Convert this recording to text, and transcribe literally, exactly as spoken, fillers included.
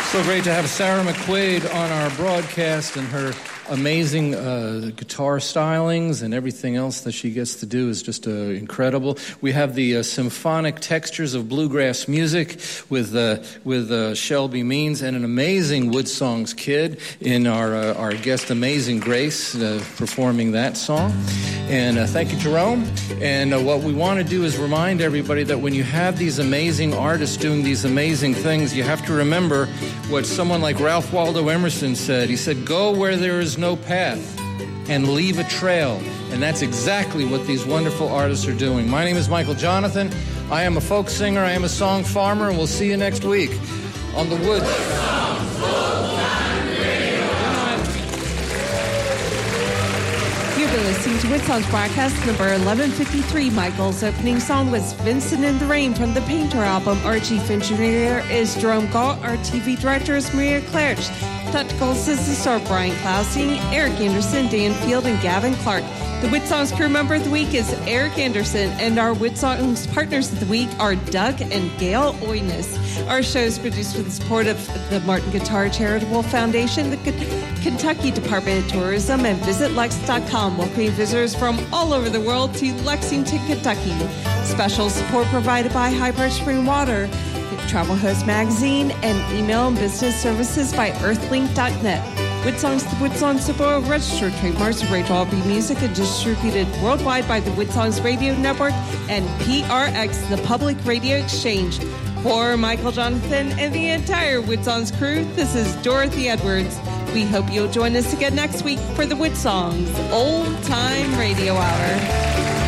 So great to have Sarah McQuaid on our broadcast, and her amazing uh, guitar stylings and everything else that she gets to do is just uh, incredible. We have the uh, symphonic textures of bluegrass music with uh, with uh, Shelby Means, and an amazing Wood Songs kid in our uh, our guest Amazing Grace uh, performing that song. And uh, thank you, Jerome. And uh, what we want to do is remind everybody that when you have these amazing artists doing these amazing things, you have to remember what someone like Ralph Waldo Emerson said. He said, "Go where there is no path and leave a trail." And that's exactly what these wonderful artists are doing. My name is Michael Jonathan. I am a folk singer. I am a song farmer, and we'll see you next week on The Woods. You've been listening to Wood Songs broadcast number eleven fifty-three. Michael's opening song was Vincent in the Rain from the Painter album. Our chief engineer is Jerome Galt. Our T V director is Maria Claridge. Technical assistants are Brian Klausing, Eric Anderson, Dan Field, and Gavin Clark. The Wood Songs crew member of the week is Eric Anderson, and our Wood Songs partners of the week are Doug and Gail Oynes. Our show is produced with the support of the Martin Guitar Charitable Foundation, the K- Kentucky Department of Tourism, and Visit Lex dot com, welcoming visitors from all over the world to Lexington, Kentucky. Special support provided by High Park Spring Water, Travel Host Magazine, and email and business services by earthlink dot net. Wood Songs, the Wood Songs Super registered trademarks of Rachel Albee Music and distributed worldwide by the Wood Songs Radio Network and P R X, the Public Radio Exchange. For Michael Jonathan and the entire Wood Songs crew, this is Dorothy Edwards. We hope you'll join us again next week for the Wood Songs Old Time Radio Hour.